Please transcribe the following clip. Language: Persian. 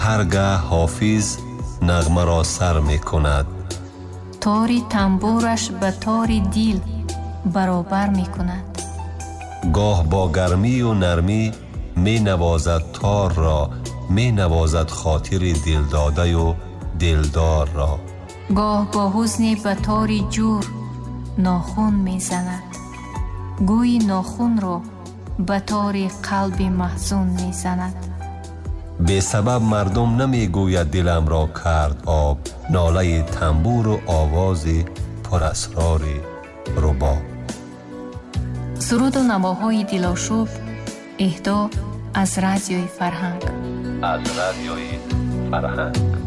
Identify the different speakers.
Speaker 1: هرگاه حافظ نغمه را سر می کند،
Speaker 2: تاری تنبورش به تاری دیل برابر می کند.
Speaker 1: گاه با گرمی و نرمی می نوازد تار را، می نوازد خاطر دل داده و دلدار را.
Speaker 2: گاه با حزن به تاری جور ناخون می زند، گوی ناخون را به تاری قلب محزون می زند.
Speaker 1: به سبب مردم نمی گوید دلم را کرد آب، ناله تنبور و آواز پر اسرار رباب.
Speaker 2: سرود و نواهای دلاشوب اهدا از رادیوی فرهنگ.
Speaker 1: از رادیوی فرهنگ.